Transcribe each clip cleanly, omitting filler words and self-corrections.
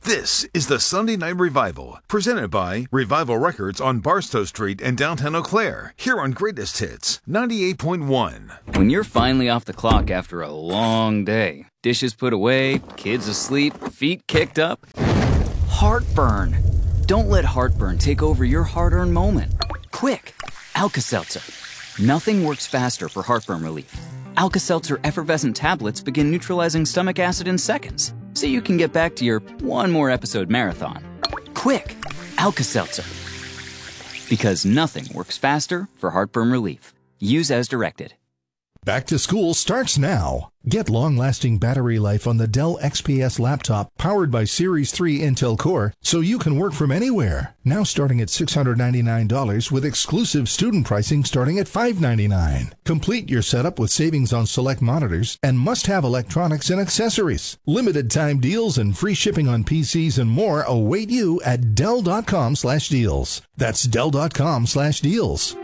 This is the Sunday Night Revival, presented by Revival Records on Barstow Street in downtown Eau Claire, here on Greatest Hits 98.1. When you're finally off the clock after a long day, dishes put away, kids asleep, feet kicked up, heartburn. Don't let heartburn take over your hard-earned moment. Quick, Alka-Seltzer. Nothing works faster for heartburn relief. Alka-Seltzer effervescent tablets begin neutralizing stomach acid in seconds, so you can get back to your one more episode marathon. Quick, Alka-Seltzer. Because nothing works faster for heartburn relief. Use as directed. Back to school starts now. Get long-lasting battery life on the Dell XPS laptop powered by Series 3 Intel Core so you can work from anywhere. Now starting at $699 with exclusive student pricing starting at $599. Complete your setup with savings on select monitors and must-have electronics and accessories. Limited time deals and free shipping on PCs and more await you at Dell.com/deals. That's Dell.com/deals.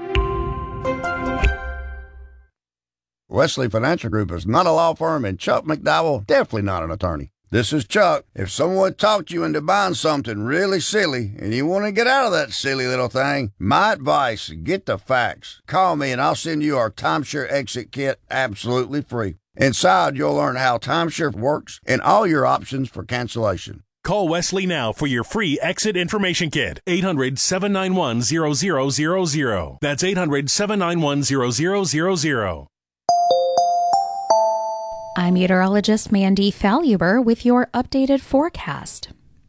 Wesley Financial Group is not a law firm, and Chuck McDowell definitely not an attorney. This is Chuck. If someone talked you into buying something really silly and you want to get out of that silly little thing, my advice, get the facts. Call me and I'll send you our timeshare exit kit absolutely free. Inside, you'll learn how timeshare works and all your options for cancellation. Call Wesley now for your free exit information kit. 800-791-0000. That's 800-791-0000. I'm meteorologist Mandy Faluber with your updated forecast.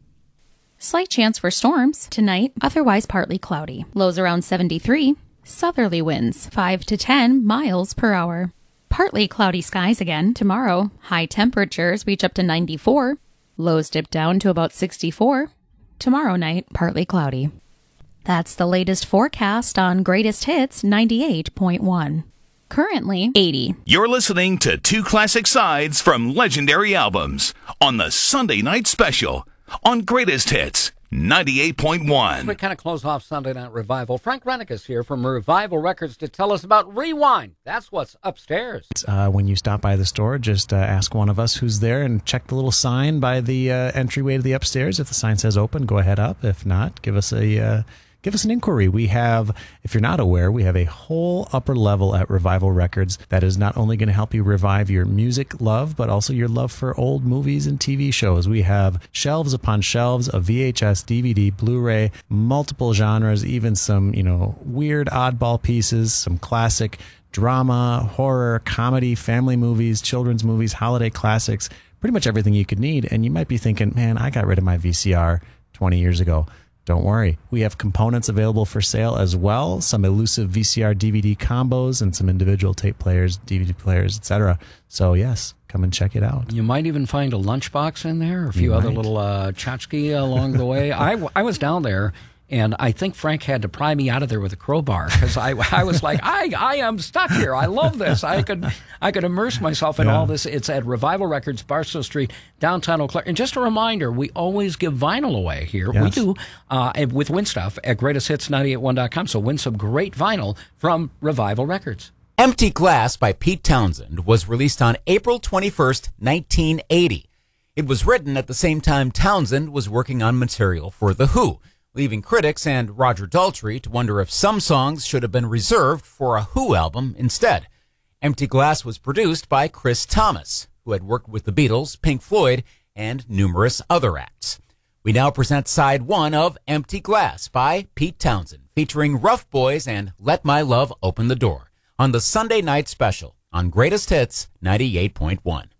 Slight chance for storms tonight, otherwise partly cloudy. Lows around 73. Southerly winds 5 to 10 miles per hour. Partly cloudy skies again tomorrow. High temperatures reach up to 94. Lows dip down to about 64. Tomorrow night, partly cloudy. That's the latest forecast on Greatest Hits 98.1. Currently 80. You're listening to two classic sides from legendary albums on the Sunday Night Special on Greatest Hits 98.1. We kind of close off Sunday Night Revival. Frank Rennick is here from Revival Records to tell us about Rewind. That's what's upstairs. When you stop by the store, just ask one of us who's there and check the little sign by the entryway to the upstairs. If the sign says open, go ahead up. If not, give us an inquiry. We have, if you're not aware, we have a whole upper level at Revival Records that is not only going to help you revive your music love, but also your love for old movies and TV shows. We have shelves upon shelves of VHS, DVD, Blu-ray, multiple genres, even some, weird oddball pieces, some classic drama, horror, comedy, family movies, children's movies, holiday classics, pretty much everything you could need. And you might be thinking, man, I got rid of my VCR 20 years ago. Don't worry. We have components available for sale as well, some elusive VCR DVD combos and some individual tape players, DVD players, etc. So yes, come and check it out. You might even find a lunchbox in there, a few other little tchotchke along the way. I was down there, and I think Frank had to pry me out of there with a crowbar because I was like, I am stuck here. I love this. I could immerse myself in all this. It's at Revival Records, Barstow Street, downtown Eau Claire. And just a reminder, we always give vinyl away here. Yes. We do with Win Stuff at greatesthits981.com. So win some great vinyl from Revival Records. Empty Glass by Pete Townsend was released on April 21st, 1980. It was written at the same time Townsend was working on material for The Who, leaving critics and Roger Daltrey to wonder if some songs should have been reserved for a Who album instead. Empty Glass was produced by Chris Thomas, who had worked with the Beatles, Pink Floyd, and numerous other acts. We now present side one of Empty Glass by Pete Townsend, featuring Rough Boys and Let My Love Open the Door on the Sunday Night Special on Greatest Hits 98.1.